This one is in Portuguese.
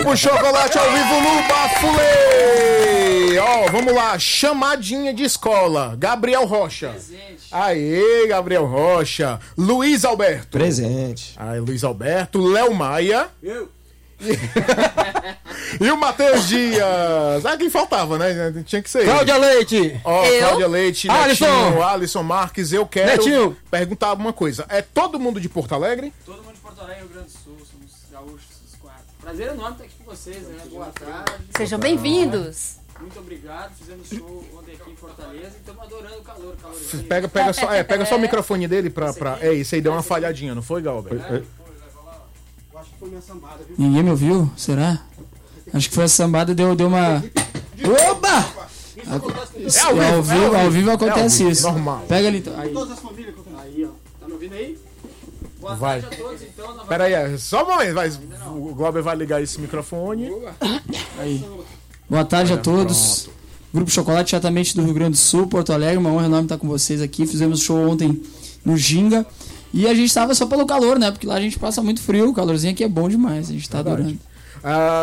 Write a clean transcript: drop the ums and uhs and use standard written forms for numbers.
O chocolate ao vivo no Bafulê! Ó, vamos lá, chamadinha de escola. Gabriel Rocha. Presente. Aê, Gabriel Rocha. Luiz Alberto. Presente. Aí, Luiz Alberto. Léo Maia. Eu. E o Matheus Dias. Ah, quem faltava, né? Tinha que ser. Cláudia Leite. Ó, Eu? Cláudia Leite, Alisson. Netinho, Alisson Marques. Eu quero Netinho. perguntar uma coisa. É todo mundo de Porto Alegre? Todo mundo de Porto Alegre, Rio Grande do Sul, somos gaúchos, os quatro. Prazer enorme estar aqui com vocês, né? Boa tarde. Sejam bem-vindos. Muito obrigado. Fizemos show ontem aqui em Fortaleza e estamos adorando o calor. Calorzinho. Pega só o microfone dele pra... É isso aí, deu uma falhadinha, não foi, Galber? Ninguém me ouviu? Será? Acho que foi a sambada, deu uma... Oba! Ao vivo acontece isso. Normal. Pega ali então. Aí. Aí, ó. Tá me ouvindo aí? Boa Vai. tarde a todos, então. Pera aí, só um momento. O Glauber vai ligar esse microfone. Aí. Boa tarde a todos. Grupo Chocolate, diretamente do Rio Grande do Sul, Porto Alegre. Uma honra enorme estar com vocês aqui. Fizemos show ontem no Ginga. E a gente tava só pelo calor, né? Porque lá a gente passa muito frio. O calorzinho aqui é bom demais. A gente tá adorando.